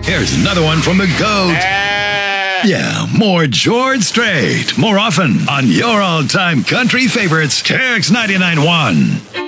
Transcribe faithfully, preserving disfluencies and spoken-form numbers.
Here's another one from the GOAT. Yeah, more George Strait. More often on your all-time country favorites, K X ninety-nine point one.